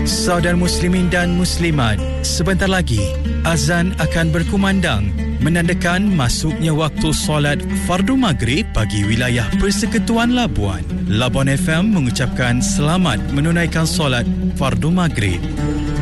Saudara muslimin dan muslimat, sebentar lagi azan akan berkumandang menandakan masuknya waktu solat fardu maghrib bagi wilayah Persekutuan Labuan. Labuan FM mengucapkan selamat menunaikan solat fardu maghrib.